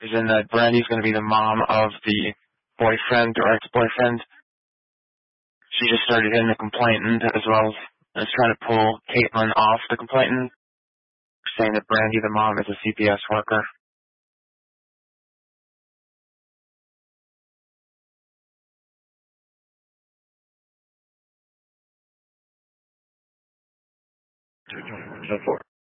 in that Brandy's going to be the mom of the boyfriend or ex-boyfriend. She just started hitting the complainant as well as trying to pull Caitlin off the complainant, saying that Brandy, the mom, is a CPS worker. So forth.